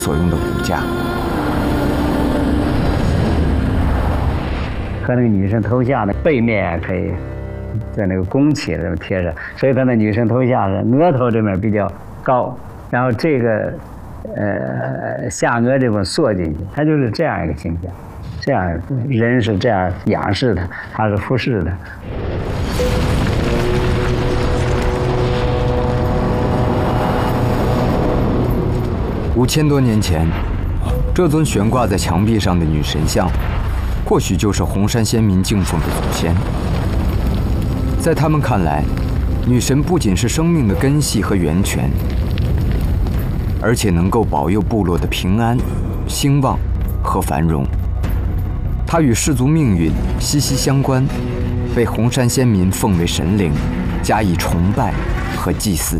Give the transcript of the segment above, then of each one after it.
所用的骨架。 和那个女生头像的背面可以在那个弓起这么贴着，所以他那女生头像是额头这面比较高，然后这个下颚这边缩进去，它就是这样一个形象。这样人是这样仰视的，他是俯视的。 5000多年前，这尊悬挂在墙壁上的女神像，或许就是红山先民敬奉的祖先。在他们看来，女神不仅是生命的根系和源泉，而且能够保佑部落的平安、兴旺和繁荣。她与氏族命运息息相关，被红山先民奉为神灵，加以崇拜和祭祀。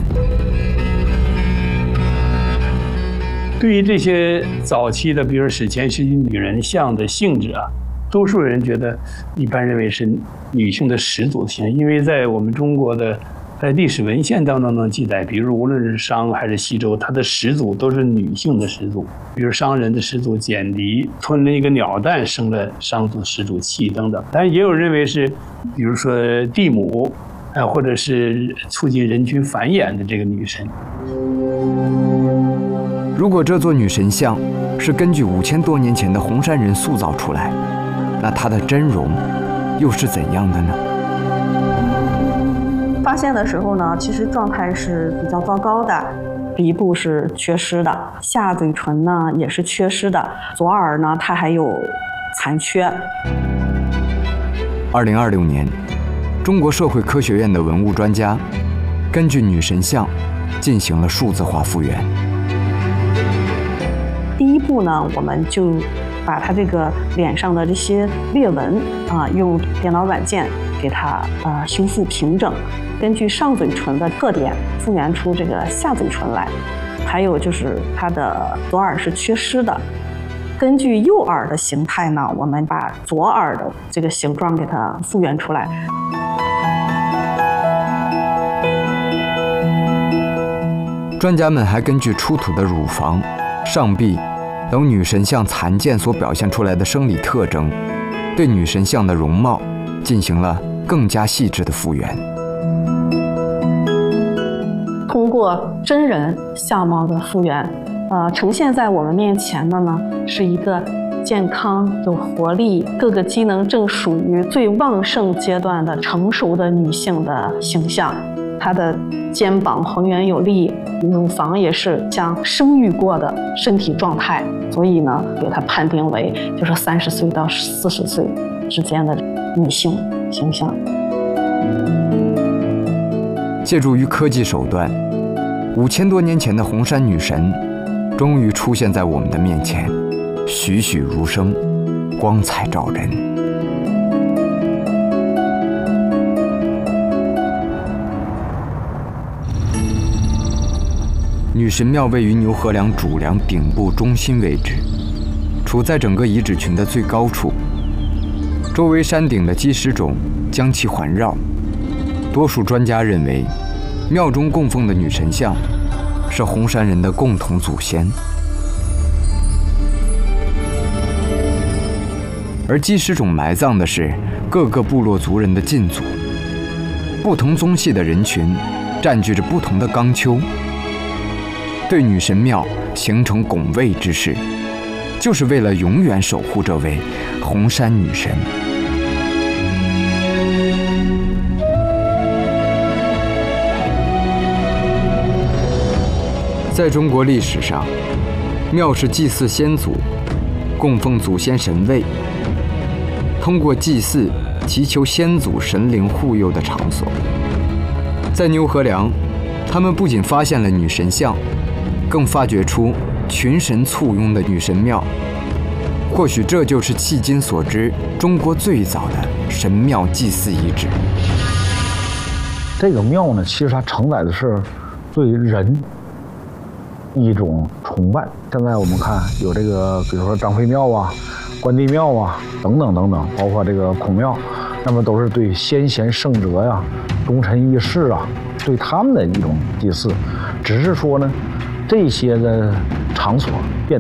对于这些早期的，比如史前时期女人像的性质啊，多数人觉得，一般认为是女性的始祖的形象，因为在我们中国的在历史文献当中能记载，比如无论是商还是西周，它的始祖都是女性的始祖，比如商人的始祖简狄吞了一个鸟蛋生了商祖始祖契等等。但也有认为是，比如说地母，或者是促进人群繁衍的这个女神。 如果这座女神像是根据5000多年前的红山人塑造出来，那她的真容又是怎样的呢？ 发现的时候呢，其实状态是比较糟糕的，鼻部是缺失的，下嘴唇呢也是缺失的，左耳呢它还有残缺。 2026年，中国社会科学院的文物专家根据女神像进行了数字化复原。 第一步呢，我们就把它这个脸上的这些裂纹用电脑软件给它修复平整，根据上嘴唇的特点复原出这个下嘴唇来。还有就是它的左耳是缺失的，根据右耳的形态呢，我们把左耳的这个形状给它复原出来。 专家们还根据出土的乳房、上臂等女神像残件所表现出来的生理特征，对女神像的容貌进行了更加细致的复原。 通过真人相貌的复原，呈现在我们面前的呢，是一个健康、有活力、各个机能正属于最旺盛阶段的成熟的女性的形象。她的肩膀浑圆有力，乳房也是像生育过的身体状态，所以呢，给她判定为就是30岁到40岁之间的女性形象。 借助于科技手段，5000多年前的红山女神终于出现在我们的面前，栩栩如生，光彩照人。女神庙位于牛河梁主梁顶部中心位置，处在整个遗址群的最高处，周围山顶的基石冢将其环绕。多数专家认为，庙中供奉的女神像是红山人的共同祖先，而基石冢埋葬的是各个部落族人的近祖。不同宗系的人群占据着不同的纲丘，对女神庙形成拱卫之势，就是为了永远守护这位红山女神。在中国历史上，庙是祭祀先祖、供奉祖先神位，通过祭祀祈求先祖神灵护佑的场所。在牛河梁，他们不仅发现了女神像，更发掘出群神簇拥的女神庙。或许这就是迄今所知中国最早的神庙祭祀遗址。 这个庙呢，其实它承载的是对人一种崇拜。现在我们看有这个，比如说张飞庙啊、关帝庙啊等等等等，包括这个孔庙，那么都是对先贤圣哲呀、忠臣义士啊，对他们的一种祭祀。只是说呢，这些的场所变